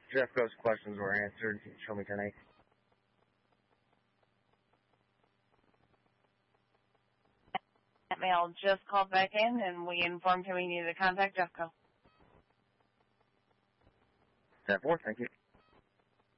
Jeffco's questions were answered. Show me 10-8. That male just called back in, and we informed him he needed to contact Jeffco. 10-4, thank you.